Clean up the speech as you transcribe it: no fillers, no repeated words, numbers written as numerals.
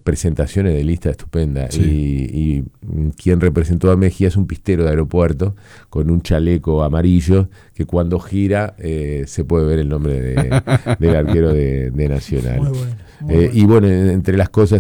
presentaciones de lista estupenda. Sí. Y quien representó a Mejía es un pistero de aeropuerto con un chaleco amarillo que cuando gira se puede ver el nombre del arquero de Nacional. Muy bueno. Y bueno, entre las cosas